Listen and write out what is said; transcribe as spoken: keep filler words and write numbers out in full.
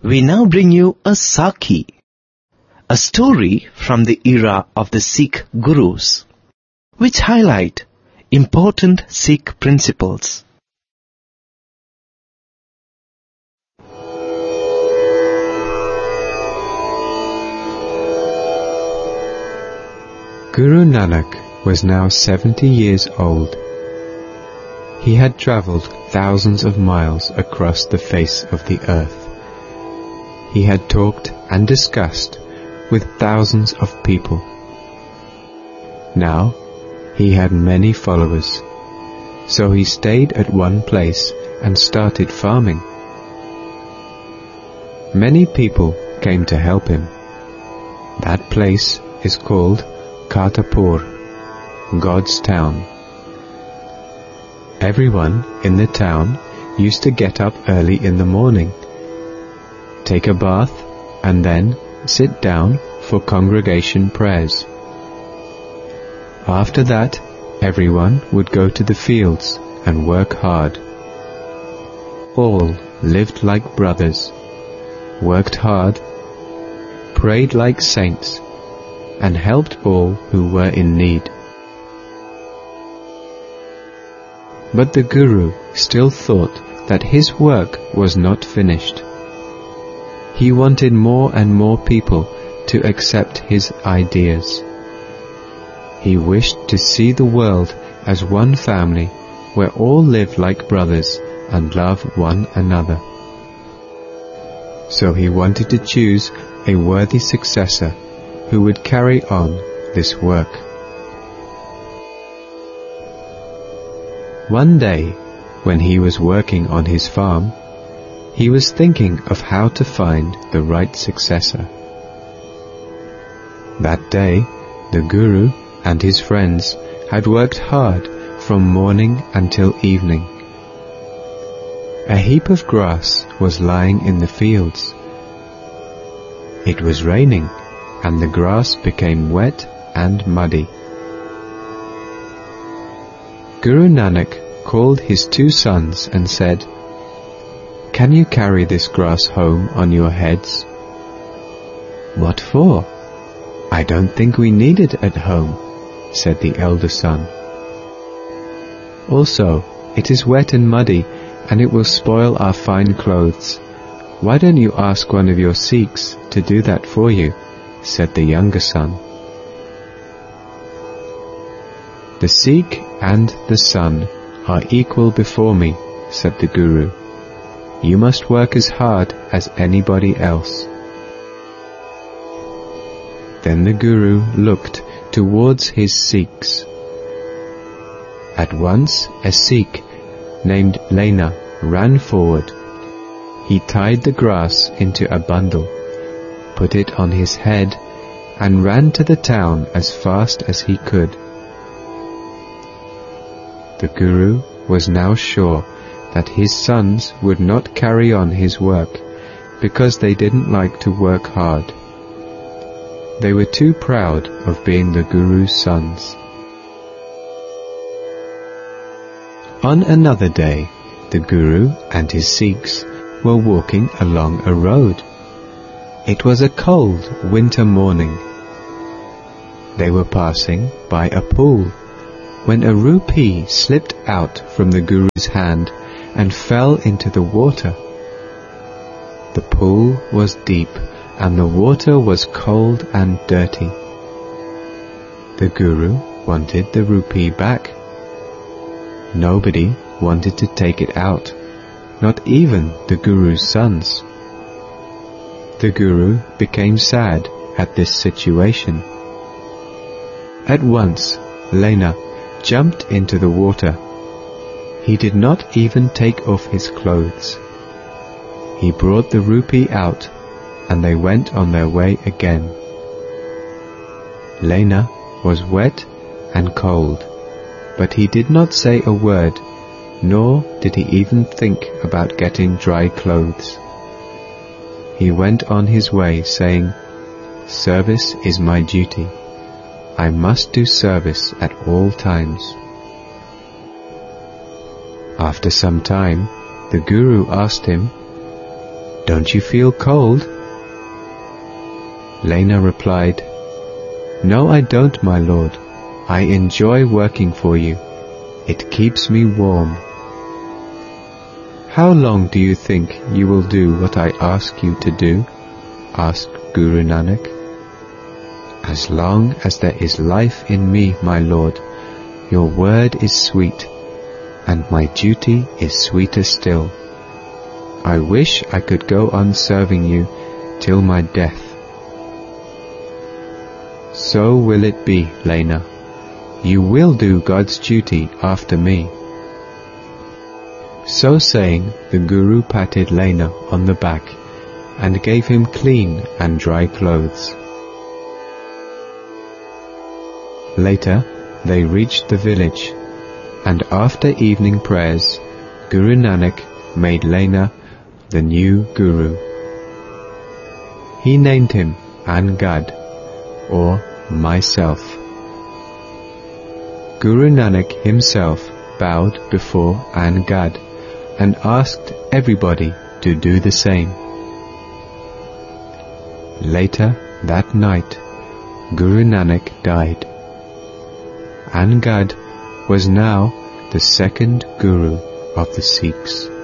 we now bring you a Sakhi, a story from the era of the Sikh Gurus, which highlight important Sikh principles. Guru Nanak was now seventy years old. He had travelled thousands of miles across the face of the earth. He had talked and discussed with thousands of people. Now he had many followers, so he stayed at one place and started farming. Many people came to help him. That place is called Kartarpur, God's town. Everyone in the town used to get up early in the morning, take a bath, and then sit down for congregation prayers. After that, everyone would go to the fields and work hard. All lived like brothers, worked hard, prayed like saints, and helped all who were in need. But the Guru still thought that his work was not finished. He wanted more and more people to accept his ideas. He wished to see the world as one family where all live like brothers and love one another. So he wanted to choose a worthy successor who would carry on this work. One day, when he was working on his farm, he was thinking of how to find the right successor. That day, the Guru and his friends had worked hard from morning until evening. A heap of grass was lying in the fields. It was raining, and the grass became wet and muddy. Guru Nanak called his two sons and said, "Can you carry this grass home on your heads?" "What for? I don't think we need it at home," said the elder son. "Also, it is wet and muddy, and it will spoil our fine clothes. Why don't you ask one of your Sikhs to do that for you?" said the younger son. "The Sikh and the son are equal before me," said the Guru. "You must work as hard as anybody else." Then the Guru looked towards his Sikhs. At once a Sikh named Lena ran forward. He tied the grass into a bundle, put it on his head, and ran to the town as fast as he could. The Guru was now sure that his sons would not carry on his work because they didn't like to work hard. They were too proud of being the Guru's sons. On another day, the Guru and his Sikhs were walking along a road. It was a cold winter morning. They were passing by a pool when a rupee slipped out from the Guru's hand and fell into the water. The pool was deep and the water was cold and dirty. The Guru wanted the rupee back. Nobody wanted to take it out, not even the Guru's sons. The Guru became sad at this situation. At once, Lena jumped into the water. He did not even take off his clothes. He brought the rupee out, and they went on their way again. Lena was wet and cold, but he did not say a word, nor did he even think about getting dry clothes. He went on his way saying, "Service is my duty. I must do service at all times." After some time, the Guru asked him, Don't you feel cold? Lena replied, No, I don't, my lord. I enjoy working for you. It keeps me warm. How long do you think you will do what I ask you to do? Asked Guru Nanak. As long as there is life in me, my lord, your word is sweet, and my duty is sweeter still. I wish I could go on serving you till my death. So will it be, Lena. You will do God's duty after me. So saying, the Guru patted Lena on the back and gave him clean and dry clothes. Later, they reached the village, and after evening prayers, Guru Nanak made Lena the new Guru. He named him Angad, or myself. Guru Nanak himself bowed before Angad and asked everybody to do the same. Later that night, Guru Nanak died. Angad was now the second Guru of the Sikhs.